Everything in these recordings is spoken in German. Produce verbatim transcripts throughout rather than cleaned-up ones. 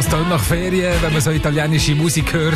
klingt nach Ferien, wenn man so italienische Musik hört.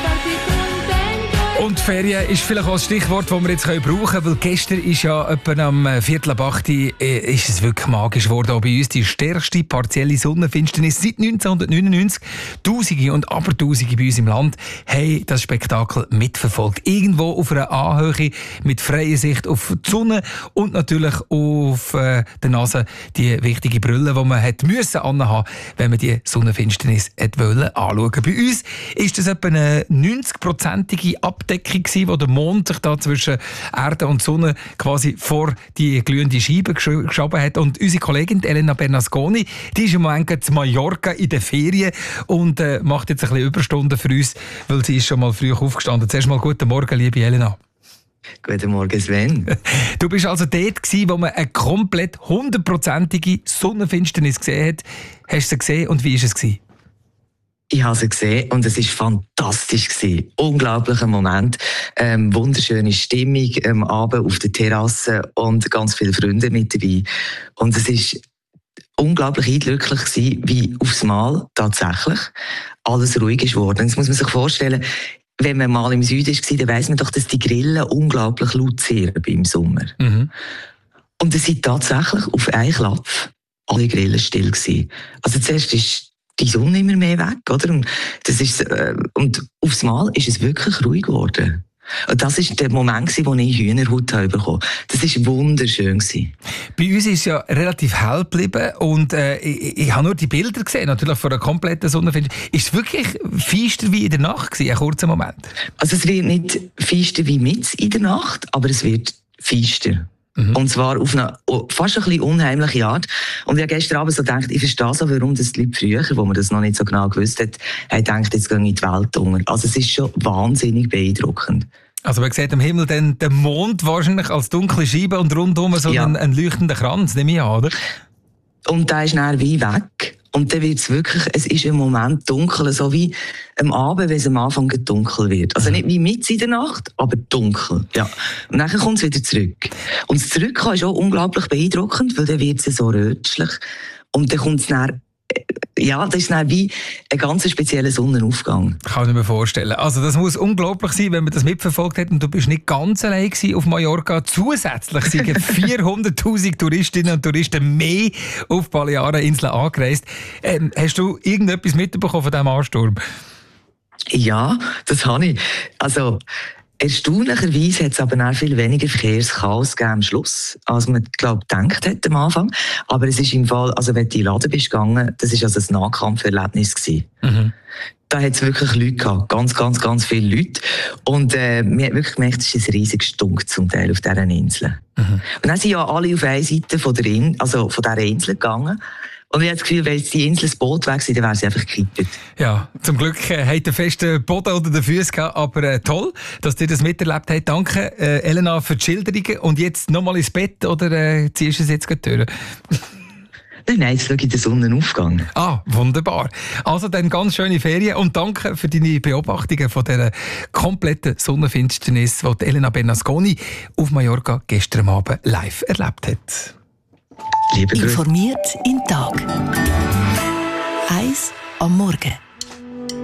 Und Ferien ist vielleicht auch ein Stichwort, das wir jetzt brauchen können, weil gestern ist ja etwa am Viertel ab acht äh, ist es wirklich magisch geworden. Auch bei uns die stärkste partielle Sonnenfinsternis seit neunzehnhundertneunundneunzig. Tausende und Abertausende bei uns im Land haben das Spektakel mitverfolgt. Irgendwo auf einer Anhöhe mit freier Sicht auf die Sonne und natürlich auf äh, der Nase die wichtige Brille, die man hat müssen anhaben, wenn man die Sonnenfinsternis hat wollen anschauen. Bei uns ist das etwa eine neunzig-prozentige Abdeckung gewesen, wo der Mond sich da zwischen Erde und Sonne quasi vor die glühende Scheibe gesch- geschoben hat. Und unsere Kollegin Elena Bernasconi, die ist im Moment in Mallorca in den Ferien und äh, macht jetzt ein bisschen Überstunden für uns, weil sie ist schon mal früh aufgestanden. Zuerst mal guten Morgen, liebe Elena. Guten Morgen, Sven. Du bist also dort gewesen, wo man eine komplett hundertprozentige Sonnenfinsternis gesehen hat. Hast du sie gesehen und wie war es gewesen? Ich habe sie gesehen und es war fantastisch gewesen. Unglaublicher Moment, ähm, wunderschöne Stimmung am Abend auf der Terrasse und ganz viele Freunde mit dabei. Und es war unglaublich eindrücklich gewesen, wie aufs Mal tatsächlich alles ruhig ist geworden. Jetzt muss man sich vorstellen, wenn man mal im Süden war, dann weiss man doch, dass die Grillen unglaublich laut sind im Sommer. Mhm. Und es sind tatsächlich auf einen Klapp alle Grillen still gewesen. Also zuerst ist die Sonne immer mehr weg, oder? Und, das ist, äh, und aufs Mal ist es wirklich ruhig geworden. Und das war der Moment, wo ich Hühnerhaut bekommen habe. Das war wunderschön. Bei uns ist es ja relativ hell geblieben und äh, ich, ich habe nur die Bilder gesehen, natürlich von einer kompletten Sonnenfinsternis. Ist es wirklich feister wie in der Nacht gewesen, ein kurzer Moment? Also es wird nicht feister wie mit in der Nacht, aber es wird feister. Mhm. Und zwar auf eine fast ein bisschen unheimliche Art. Und ich habe gestern Abend so gedacht, ich verstehe so, warum das die Leute früher, wo man das noch nicht so genau gewusst hat, haben gedacht, jetzt gehe ich in die Welt unter. Also es ist schon wahnsinnig beeindruckend. Also man sieht am Himmel dann den Mond wahrscheinlich als dunkle Scheibe und rundum so ja. einen, einen leuchtenden Kranz, nehme ich an, oder? Und der ist dann wie weg. Und dann wird es wirklich, es ist im Moment dunkel, so wie am Abend, wenn es am Anfang dunkel wird. Also nicht wie mitten in der Nacht, aber dunkel. Ja. Und dann kommt es wieder zurück. Und das Zurückkommen ist auch unglaublich beeindruckend, weil dann wird es so rötlich. Und dann kommt es dann, ja, das ist dann wie ein ganz spezieller Sonnenaufgang. Kann ich mir vorstellen. Also das muss unglaublich sein, wenn man das mitverfolgt hat und du bist nicht ganz allein gewesen auf Mallorca. Zusätzlich sind vierhunderttausend Touristinnen und Touristen mehr auf die Baleareninseln angereist. Ähm, hast du irgendetwas mitbekommen von diesem Ansturm? Ja, das habe ich. Also erstaunlicherweise hat es aber auch viel weniger Verkehrschaos gegeben am Schluss, als man, glaube ich, gedacht hat am Anfang. Aber es ist im Fall, also wenn du in den Laden bist gegangen, das war also ein Nahkampferlebnis gewesen. Mhm. Da hat es wirklich Leute gehabt, ganz, ganz, ganz viele Leute. Und äh, man hat wirklich gemerkt, es ist ein riesiger Stunk zum Teil auf dieser Insel. Mhm. Und dann sind ja alle auf einer Seite von der In- also von dieser Insel gegangen. Und ich habe das Gefühl, wenn jetzt die Insel das Boot weg sind, dann wäre sie einfach gekippt. Ja, zum Glück äh, hat der feste Boden unter den Füßen gehabt, aber äh, toll, dass ihr das miterlebt habt. Danke, äh, Elena, für die Schilderungen. Und jetzt nochmal ins Bett oder äh, ziehst du es jetzt gleich durch? Nein, nein, jetzt schaue ich den Sonnenaufgang. Ah, wunderbar. Also dann ganz schöne Ferien und danke für deine Beobachtungen von dieser kompletten Sonnenfinsternis, die Elena Bernasconi auf Mallorca gestern Abend live erlebt hat. Informiert im Tag. Eins am Morgen.